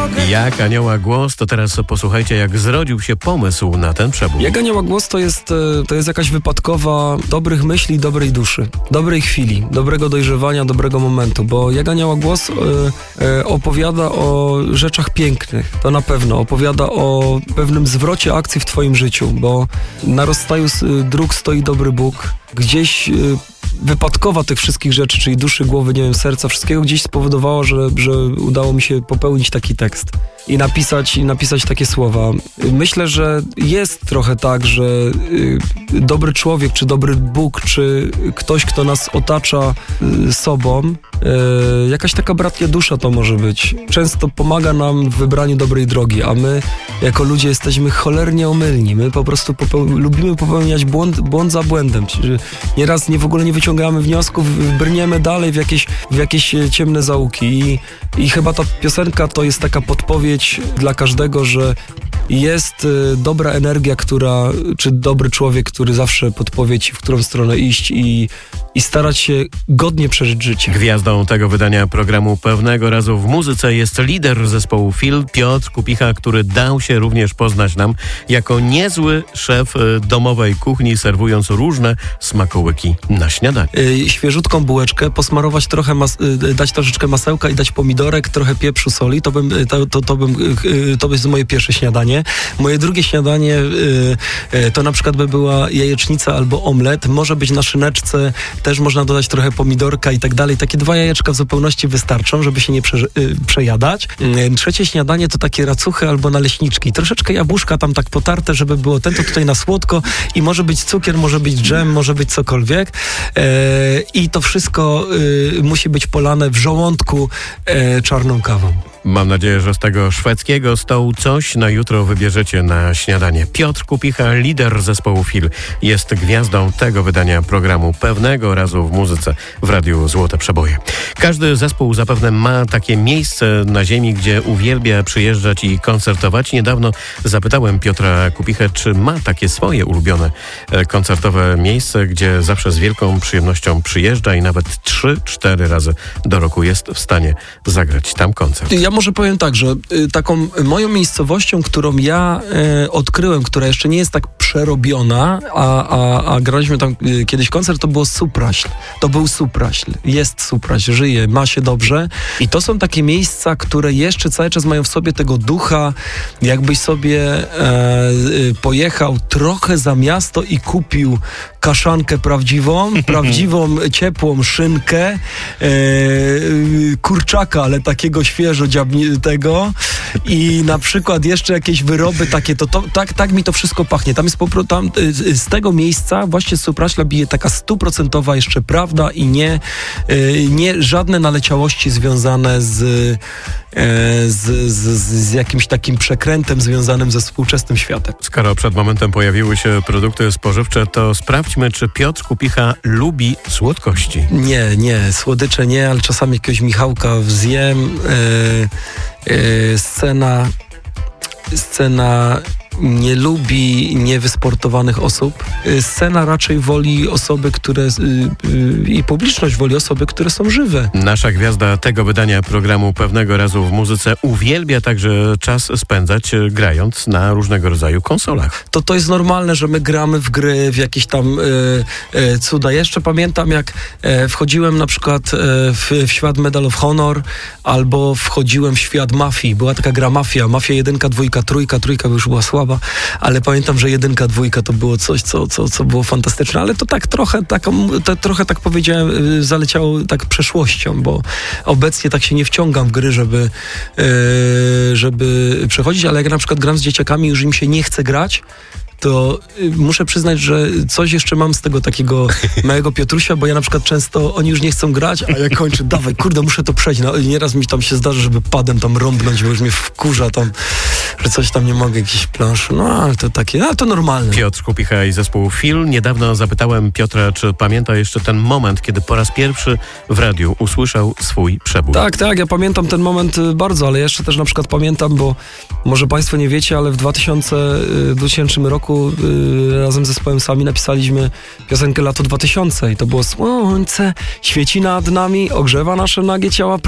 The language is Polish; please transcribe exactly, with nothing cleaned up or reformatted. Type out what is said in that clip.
Jak anioła głos, to teraz posłuchajcie, jak zrodził się pomysł na ten przebój. Jak anioła głos to jest, to jest jakaś wypadkowa dobrych myśli, dobrej duszy, dobrej chwili, dobrego dojrzewania, dobrego momentu, bo jak anioła głos e, e, opowiada o rzeczach pięknych, to na pewno, opowiada o pewnym zwrocie akcji w twoim życiu, bo na rozstaju dróg stoi dobry Bóg, gdzieś e, wypadkowa tych wszystkich rzeczy, czyli duszy, głowy, nie wiem, serca, wszystkiego gdzieś spowodowało, że, że udało mi się popełnić taki tekst i napisać, i napisać takie słowa. Myślę, że jest trochę tak, że y, dobry człowiek, czy dobry Bóg, czy ktoś, kto nas otacza y, sobą, y, jakaś taka bratnia dusza to może być. Często pomaga nam w wybraniu dobrej drogi, a my jako ludzie jesteśmy cholernie omylni. My po prostu popeł- lubimy popełniać błąd, błąd za błędem. Czyli nieraz nie w ogóle nie wyciągamy wniosków, brniemy dalej w jakieś, w jakieś ciemne zaułki. I, I chyba ta piosenka to jest taka podpowiedź dla każdego, że jest y, dobra energia, która, czy dobry człowiek, który zawsze podpowie ci, w którą stronę iść i, i starać się godnie przeżyć życie. Gwiazdą tego wydania programu Pewnego Razu w Muzyce jest lider zespołu Fil, Piotr Kupicha, który dał się również poznać nam jako niezły szef y, domowej kuchni, serwując różne smakołyki na śniadanie. Y, świeżutką bułeczkę, posmarować trochę, mas- y, dać troszeczkę masełka i dać pomidorek, trochę pieprzu, soli, to bym, to, to, to bym, y, to jest moje pierwsze śniadanie. Moje drugie śniadanie y, y, to na przykład by była jajecznica albo omlet. Może być na szyneczce, też można dodać trochę pomidorka i tak dalej. Takie dwa jajeczka w zupełności wystarczą, żeby się nie prze, y, przejadać. Y, trzecie śniadanie to takie racuchy albo naleśniczki. Troszeczkę jabłuszka tam tak potarte, żeby było ten to tutaj na słodko i może być cukier, może być dżem, może być cokolwiek. Y, I to wszystko y, musi być polane w żołądku y, czarną kawą. Mam nadzieję, że z tego szwedzkiego stołu coś na jutro wybierzecie na śniadanie. Piotr Kupicha, lider zespołu Fil, jest gwiazdą tego wydania programu Pewnego Razu w Muzyce w Radiu Złote Przeboje. Każdy zespół zapewne ma takie miejsce na ziemi, gdzie uwielbia przyjeżdżać i koncertować. Niedawno zapytałem Piotra Kupichę, czy ma takie swoje ulubione koncertowe miejsce, gdzie zawsze z wielką przyjemnością przyjeżdża i nawet trzy, cztery razy do roku jest w stanie zagrać tam koncert. Ja może powiem tak, że y, taką moją miejscowością, którą ja y, odkryłem, która jeszcze nie jest tak przerobiona, a, a, a graliśmy tam y, kiedyś koncert, to było Supraśl. To był Supraśl. Jest Supraśl, żyje, ma się dobrze. I to są takie miejsca, które jeszcze cały czas mają w sobie tego ducha, jakbyś sobie e, y, pojechał trochę za miasto i kupił kaszankę prawdziwą, prawdziwą, ciepłą szynkę, e, kurczaka, ale takiego świeżo tego i na przykład jeszcze jakieś wyroby takie, to, to tak, tak mi to wszystko pachnie. Tam jest po prostu, tam z tego miejsca właśnie z Supraśla bije taka stuprocentowa jeszcze prawda i nie, nie żadne naleciałości związane z, z, z, z jakimś takim przekrętem związanym ze współczesnym światem. Skoro przed momentem pojawiły się produkty spożywcze, to sprawdźmy, czy Piotr Kupicha lubi słodkości. Nie, nie, słodycze nie, ale czasami jakiegoś Michałka zjem. Yy, yy, scena scena nie lubi niewysportowanych osób. Scena raczej woli osoby, które yy, yy, i publiczność woli osoby, które są żywe. Nasza gwiazda tego wydania programu Pewnego Razu w Muzyce uwielbia także czas spędzać grając na różnego rodzaju konsolach. To to jest normalne, że my gramy w gry, w jakieś tam yy, yy, cuda. Jeszcze pamiętam, jak yy, wchodziłem na przykład yy, w, w świat Medal of Honor albo wchodziłem w świat Mafii. Była taka gra Mafia. Mafia jedynka, dwójka, trójka. Trójka już była słaba. Ale pamiętam, że jedynka, dwójka to było coś, co, co, co było fantastyczne, ale to tak trochę, taką, to, trochę tak powiedziałem, zaleciało tak przeszłością, bo obecnie tak się nie wciągam w gry, żeby, yy, żeby przechodzić, ale jak na przykład gram z dzieciakami, już im się nie chce grać, to muszę przyznać, że coś jeszcze mam z tego takiego małego Piotrusia, bo ja na przykład często, oni już nie chcą grać, a ja kończę, dawaj, kurde, muszę to przejść. No, nieraz mi tam się zdarza, żeby padem tam rąbnąć, bo już mnie wkurza tam, że coś tam nie mogę, jakieś plansze. No, ale to takie, no, to normalne. Piotr Kupicha i zespół Fil. Niedawno zapytałem Piotra, czy pamięta jeszcze ten moment, kiedy po raz pierwszy w radiu usłyszał swój przebój. Tak, tak, ja pamiętam ten moment bardzo, ale jeszcze też na przykład pamiętam, bo może państwo nie wiecie, ale w dwutysięcznym roku yy, razem z zespołem Sami napisaliśmy piosenkę Lato dwa tysiące i to było słońce świeci nad nami, ogrzewa nasze nagie ciała.